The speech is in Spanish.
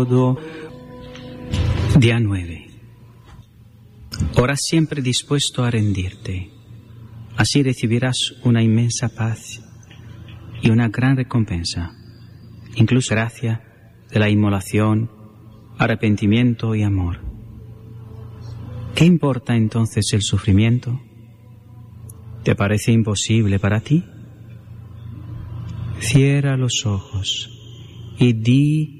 Día 9. Ora siempre dispuesto a rendirte. Así recibirás una inmensa paz y una gran recompensa, incluso gracia de la inmolación, arrepentimiento y amor. ¿Qué importa entonces el sufrimiento? ¿Te parece imposible para ti? Cierra los ojos y di